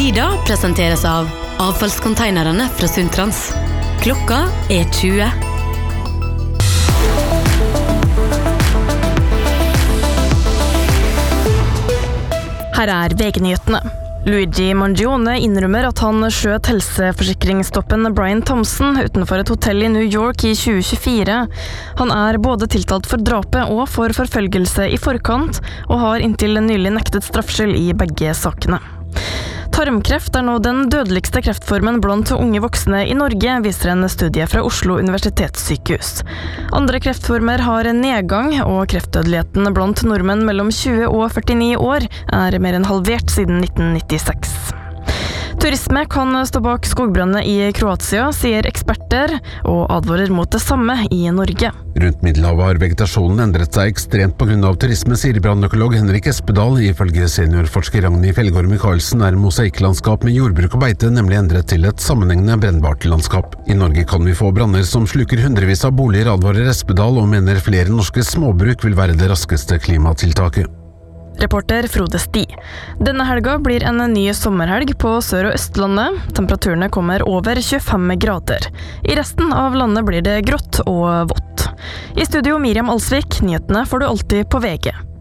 Tida presenteres av avfallskonteinerne fra Sundtrans. Klokka 20. Her VG-nyhetene. Luigi Mangione innrømmer at han skjøt helseforsikringstoppen Brian Thompson utenfor et hotell i New York i 2024. Han både tiltalt for drapet og for forfølgelse i forkant, og har inntil nylig nektet straffskyld i begge sakene. Tarmkreft nå den dødeligste kreftformen blant unge voksne i Norge, viser en studie fra Oslo universitetssykehus. Andre kreftformer har en nedgang, og kreftdødeligheten blant nordmenn mellom 20 og 49 år mer enn halvert siden 1996. Turisme kan stå bak skogbrannene i Kroatia, sier eksperter, og advarer mot det samme i Norge. Rundt Middelhavet har vegetasjonen endret seg ekstremt på grunn av turisme, sier brannøkolog Henrik Espedal. Ifølge seniorforsker Ragnhild Fjellgaard Michaelsen mosaikklandskap med jordbruk og beite nemlig endret til et sammenhengende brennbart landskap. I Norge kan vi få branner som sluker hundrevis av boliger, advarer Espedal, og mener flere norske småbruk vil være det raskeste klimatiltaket. Reporter Frode Sti. Denne helga blir en ny sommerhelg på Sør- og Østlandet. Temperaturene kommer over 25 grader. I resten av landet blir det grått og vått. I studio Miriam Alsvik, nyhetene får du alltid på VG.